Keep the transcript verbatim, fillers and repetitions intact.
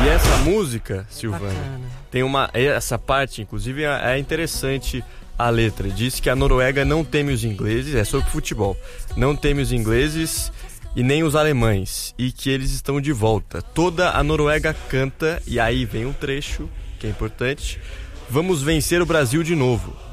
E essa música, Silvana, Bacana. tem uma... Essa parte, inclusive, é interessante a letra. Diz que a Noruega não teme os ingleses, é sobre futebol, não teme os ingleses e nem os alemães, e que eles estão de volta. Toda a Noruega canta, e aí vem um trecho que é importante: vamos vencer o Brasil de novo.